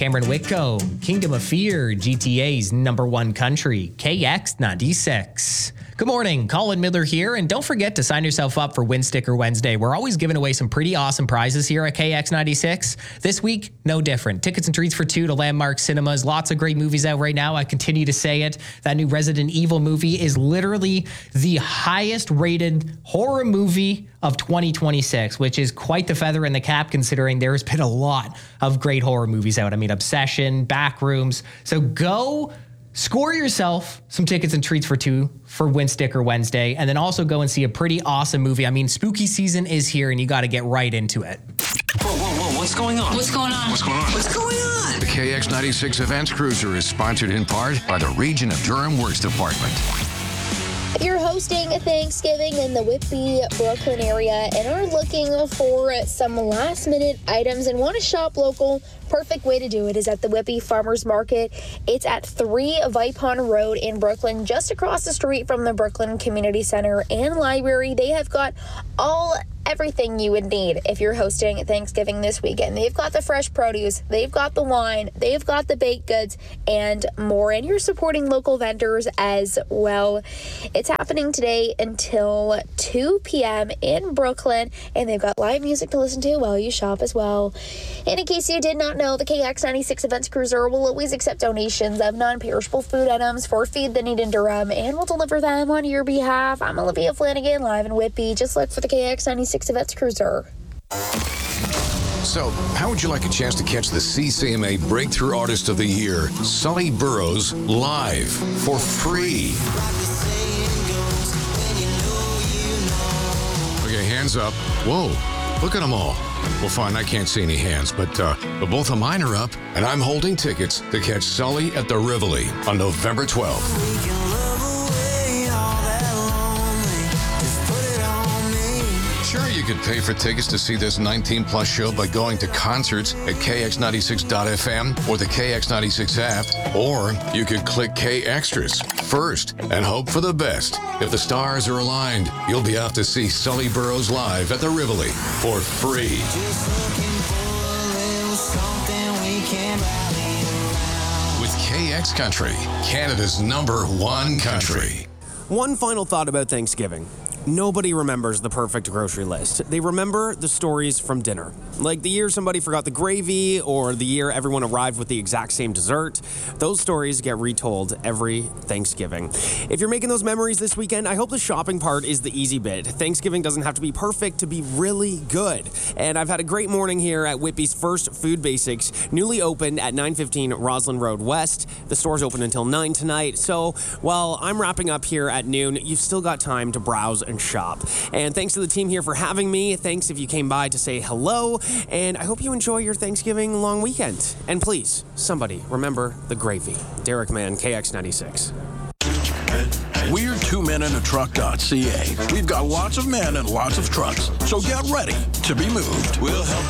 Cameron Whitcomb, Kingdom of Fear, GTA's #1 country, KX96. Good morning, Colin Miller here, and don't forget to sign yourself up for Win Sticker Wednesday. We're always giving away some pretty awesome prizes here at KX96. This week, no different. Tickets and treats for 2 to Landmark Cinemas. Lots of great movies out right now. I continue to say it. That new Resident Evil movie is literally the highest rated horror movie of 2026, which is quite the feather in the cap considering there's been a lot of great horror movies out. I mean, Obsession, Backrooms. So go score yourself some tickets and treats for 2 for Win Sticker Wednesday, and then also go and see a pretty awesome movie. I mean, spooky season is here, and you got to get right into it. Whoa, what's going on? What's going on? What's going on? What's going on? The KX96 Events Cruiser is sponsored in part by the Region of Durham Works Department. If you're hosting Thanksgiving in the Whitby, Brooklyn area and are looking for some last-minute items and want to shop local, perfect way to do it is at the Whitby Farmers Market. It's at 3 Vipon Road in Brooklyn, just across the street from the Brooklyn Community Center and Library. They have got everything you would need if you're hosting Thanksgiving this weekend. They've got the fresh produce, they've got the wine, they've got the baked goods, and more. And you're supporting local vendors as well. It's happening today until 2 p.m. in Brooklyn, and they've got live music to listen to while you shop as well. And in case you did not know, the KX96 Events Cruiser will always accept donations of non-perishable food items for Feed the Need in Durham, and will deliver them on your behalf. I'm Olivia Flanagan, live in Whitby. Just look for the KX96 Events Cruiser. So, how would you like a chance to catch the CCMA Breakthrough Artist of the Year, Sully Burrows, live for free? Okay, hands up. Whoa, look at them all. Well, fine, I can't see any hands, but both of mine are up, and I'm holding tickets to catch Sully at the Rivoli on November 12th. Sure, you could pay for tickets to see this 19-plus show by going to concerts at KX96.FM or the KX96 app, or you could click K Extras first and hope for the best. If the stars are aligned, you'll be out to see Sully Burrows live at the Rivoli for free. With KX Country, Canada's #1 country. One final thought about Thanksgiving. Nobody remembers the perfect grocery list. They remember the stories from dinner. Like the year somebody forgot the gravy, or the year everyone arrived with the exact same dessert. Those stories get retold every Thanksgiving. If you're making those memories this weekend, I hope the shopping part is the easy bit. Thanksgiving doesn't have to be perfect to be really good. And I've had a great morning here at Whitby's First Food Basics, newly opened at 915 Roslyn Road West. The store's open until 9 tonight. So while I'm wrapping up here at noon, you've still got time to browse and shop. And thanks to the team here for having me. Thanks if you came by to say hello. And I hope you enjoy your Thanksgiving long weekend. And please, somebody remember the gravy. Derek Mann, KX96. We're 2menintruck.ca. We've got lots of men and lots of trucks. So get ready to be moved. We'll help